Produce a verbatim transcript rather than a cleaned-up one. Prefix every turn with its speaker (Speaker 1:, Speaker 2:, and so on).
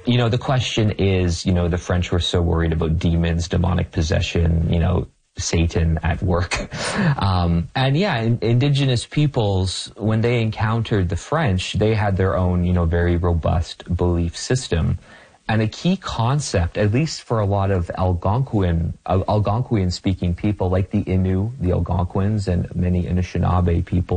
Speaker 1: you know, the question is, you know, the French were so worried about demons, demonic possession, you know, Satan at work. Um, and yeah, in, indigenous peoples, when they encountered the French, they had their own, you know, very robust belief system. And a key concept, at least for a lot of Algonquin, uh, Algonquian-speaking people, like the Innu, the Algonquins, and many Anishinaabe people,